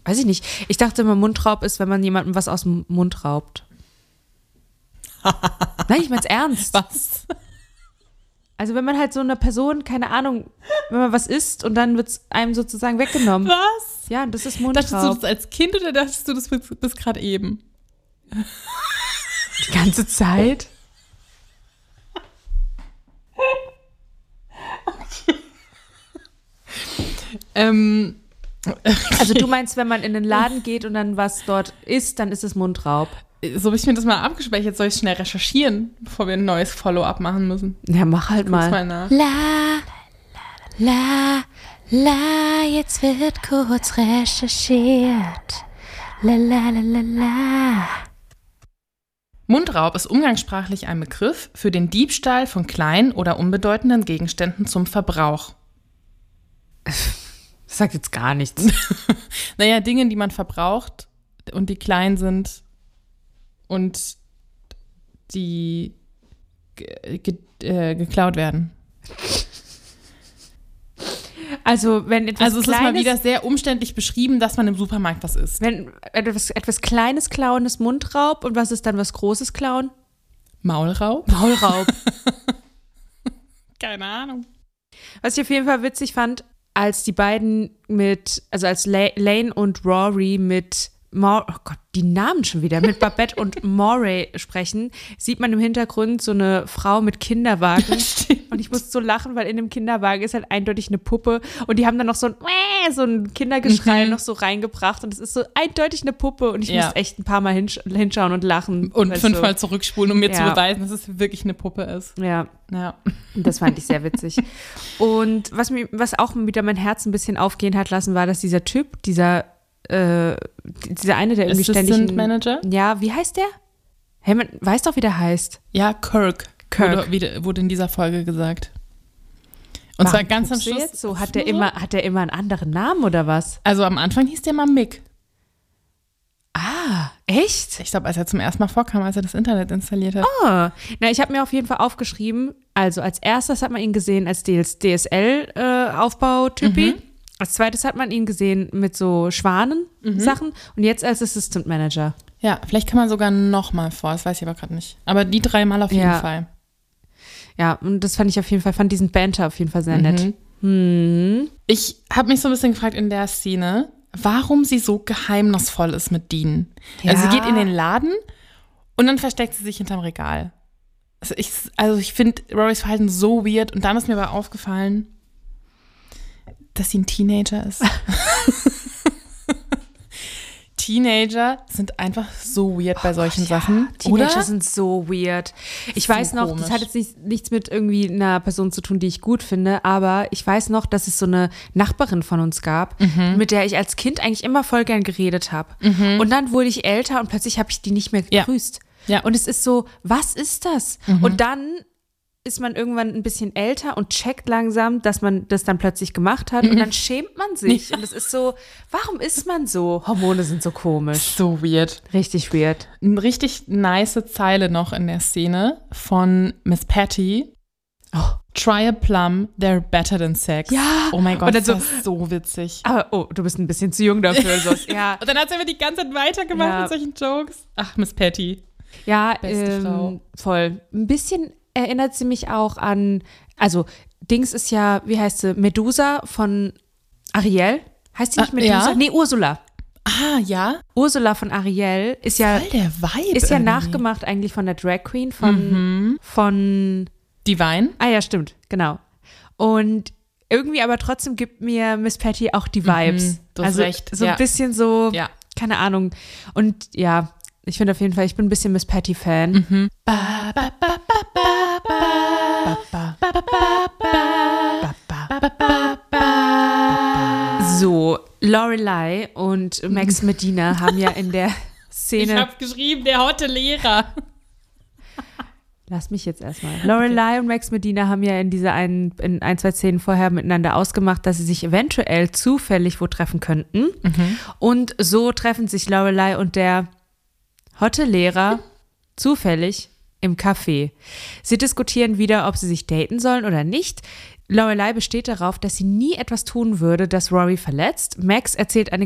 Weiß ich nicht. Ich dachte immer, Mundraub ist, wenn man jemandem was aus dem Mund raubt. Nein, ich mein's ernst. Was? Also wenn man halt so einer Person, keine Ahnung, wenn man was isst und dann wird's einem sozusagen weggenommen. Was? Ja, das ist Mundraub. Dachtest du das als Kind oder dachtest du das bis gerade eben? Die ganze Zeit? Also du meinst, wenn man in den Laden geht und dann was dort isst, dann ist es Mundraub. So habe ich mir das mal abgespeichert. Soll ich schnell recherchieren, bevor wir ein neues Follow-up machen müssen? Ja, mach halt mal. Mal nach. La, jetzt wird kurz recherchiert. La. Mundraub ist umgangssprachlich ein Begriff für den Diebstahl von kleinen oder unbedeutenden Gegenständen zum Verbrauch. Das sagt jetzt gar nichts. Naja, Dinge, die man verbraucht und die klein sind und die geklaut werden. Also wenn etwas Also es Kleines, ist mal wieder sehr umständlich beschrieben, dass man im Supermarkt was isst. wenn etwas Kleines klauen ist Mundraub und was ist dann was Großes klauen? Maulraub? Maulraub. Keine Ahnung. Was ich auf jeden Fall witzig fand, als die beiden als Lane und Rory mit oh Gott, die Namen schon wieder, mit Babette und Moray sprechen, sieht man im Hintergrund so eine Frau mit Kinderwagen. Und ich musste so lachen, weil in dem Kinderwagen ist halt eindeutig eine Puppe. Und die haben dann noch so ein Kindergeschrei noch so reingebracht. Und es ist so eindeutig eine Puppe. Und ich musste echt ein paar Mal hinschauen und lachen. Und 5-mal zurückspulen, um mir zu beweisen, dass es wirklich eine Puppe ist. Ja. Das fand ich sehr witzig. Und was auch wieder mein Herz ein bisschen aufgehen hat lassen, war, dass dieser Typ, dieser eine, der irgendwie ständig Assistant Manager? Ja, wie heißt der? Hey, man weiß doch, wie der heißt. Ja, Kirk. Wurde in dieser Folge gesagt. Und zwar ganz am Schluss. Jetzt so? Hat der immer einen anderen Namen oder was? Also am Anfang hieß der mal Mick. Ah, echt? Ich glaube, als er zum ersten Mal vorkam, als er das Internet installiert hat. Ah, na, ich habe mir auf jeden Fall aufgeschrieben, also als erstes hat man ihn gesehen als DSL-Aufbautypi. Als zweites hat man ihn gesehen mit so Schwanen-Sachen und jetzt als Assistant Manager. Ja, vielleicht kann man sogar noch mal vor, das weiß ich aber gerade nicht. Aber die 3 Mal auf jeden Fall. Ja, und das fand diesen Banter auf jeden Fall sehr nett. Ich habe mich so ein bisschen gefragt in der Szene, warum sie so geheimnisvoll ist mit Dean. Ja. Also sie geht in den Laden und dann versteckt sie sich hinterm Regal. Also ich finde Rorys Verhalten so weird und dann ist mir aber aufgefallen, dass sie ein Teenager ist. Teenager sind einfach so weird bei solchen Sachen. Teenager sind so weird. Ich weiß noch, das hat jetzt nichts mit irgendwie einer Person zu tun, die ich gut finde, aber ich weiß noch, dass es so eine Nachbarin von uns gab, mit der ich als Kind eigentlich immer voll gern geredet habe. Und dann wurde ich älter und plötzlich habe ich die nicht mehr gegrüßt. Ja. Und es ist so, was ist das? Und dann ist man irgendwann ein bisschen älter und checkt langsam, dass man das dann plötzlich gemacht hat und dann schämt man sich. Und es ist so, warum ist man so? Hormone sind so komisch. So weird. Richtig weird. Eine richtig nice Zeile noch in der Szene von Miss Patty. Oh. Try a plum, they're better than sex. Ja. Oh mein Gott, das ist so witzig. Aber, du bist ein bisschen zu jung dafür. Ja. Und dann hat sie aber die ganze Zeit weitergemacht mit solchen Jokes. Ach, Miss Patty. Ja, voll. Ein bisschen erinnert sie mich auch an, also Dings ist ja, wie heißt sie, Medusa von Ariel. Heißt sie nicht Medusa? Ja. Nee, Ursula. Ah, ja. Ursula von Ariel ist ja, voll der Vibe ist ja nachgemacht eigentlich von der Drag Queen von Divine. Ah ja, stimmt, genau. Und irgendwie aber trotzdem gibt mir Miss Patty auch die Vibes. Du hast recht. So ein bisschen so, keine Ahnung. Und ja, ich finde auf jeden Fall, ich bin ein bisschen Miss Patty-Fan. So, Lorelei und Max Medina haben ja in der Szene. Ich habe geschrieben, der hotte Lehrer. Lass mich jetzt erstmal. Lorelei und Max Medina haben ja in ein, 2 Szenen vorher miteinander ausgemacht, dass sie sich eventuell zufällig wo treffen könnten. Und so treffen sich Lorelei und der hotte Lehrer zufällig im Café. Sie diskutieren wieder, ob sie sich daten sollen oder nicht. Lorelei besteht darauf, dass sie nie etwas tun würde, das Rory verletzt. Max erzählt eine